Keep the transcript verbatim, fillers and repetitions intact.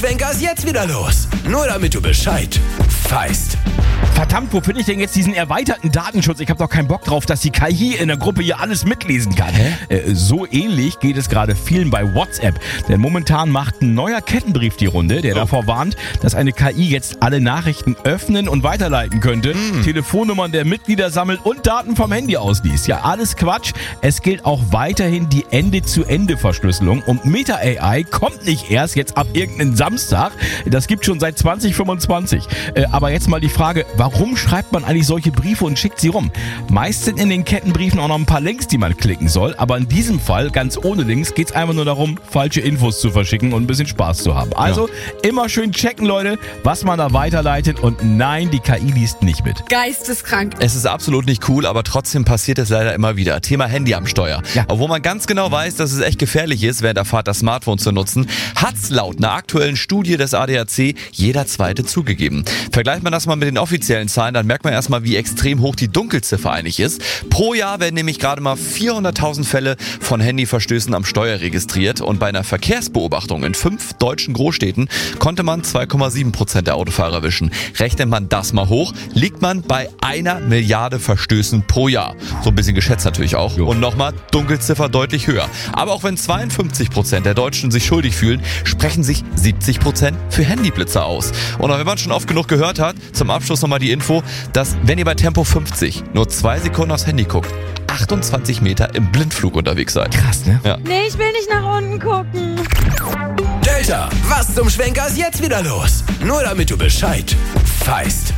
Schwenkers jetzt wieder los. Nur damit du Bescheid weißt. Verdammt, wo finde ich denn jetzt diesen erweiterten Datenschutz? Ich habe doch keinen Bock drauf, dass die K I in der Gruppe hier alles mitlesen kann. Äh, so ähnlich geht es gerade vielen bei WhatsApp. Denn momentan macht ein neuer Kettenbrief die Runde, der oh. davor warnt, dass eine K I jetzt alle Nachrichten öffnen und weiterleiten könnte, mm. Telefonnummern der Mitglieder sammelt und Daten vom Handy ausliest. Ja, alles Quatsch. Es gilt auch weiterhin die Ende-zu-Ende-Verschlüsselung. Und Meta A I kommt nicht erst jetzt ab irgendeinem Samstag. Das gibt schon seit zwanzig fünfundzwanzig. Äh, aber jetzt mal die Frage, warum schreibt man eigentlich solche Briefe und schickt sie rum? Meist sind in den Kettenbriefen auch noch ein paar Links, die man klicken soll. Aber in diesem Fall, ganz ohne Links, geht es einfach nur darum, falsche Infos zu verschicken und ein bisschen Spaß zu haben. Also ja. immer schön checken, Leute, was man da weiterleitet. Und nein, die K I liest nicht mit. Geisteskrank. Es ist absolut nicht cool, aber trotzdem passiert es leider immer wieder. Thema Handy am Steuer. Ja. Obwohl man ganz genau weiß, dass es echt gefährlich ist, während der Fahrt das Smartphone zu nutzen, hat's laut einer aktuellen Studie des A D A C jeder Zweite zugegeben. Vergleicht man das mal mit den offiziellen Zahlen, dann merkt man erstmal, wie extrem hoch die Dunkelziffer eigentlich ist. Pro Jahr werden nämlich gerade mal vierhunderttausend Fälle von Handyverstößen am Steuer registriert und bei einer Verkehrsbeobachtung in fünf deutschen Großstädten konnte man zwei Komma sieben Prozent der Autofahrer erwischen. Rechnet man das mal hoch, liegt man bei einer Milliarde Verstößen pro Jahr. So ein bisschen geschätzt natürlich auch. Jo. Und nochmal, Dunkelziffer deutlich höher. Aber auch wenn zweiundfünfzig Prozent der Deutschen sich schuldig fühlen, sprechen sich siebzig Prozent für Handyblitzer aus. Und auch wenn man schon oft genug gehört hat, zum Abschluss nochmal die Info, dass wenn ihr bei Tempo fünfzig nur zwei Sekunden aufs Handy guckt, achtundzwanzig Meter im Blindflug unterwegs seid. Krass, ne? Ja. Nee, ich will nicht nach unten gucken. Delta, was zum Schwenkers jetzt wieder los? Nur damit du Bescheid weißt.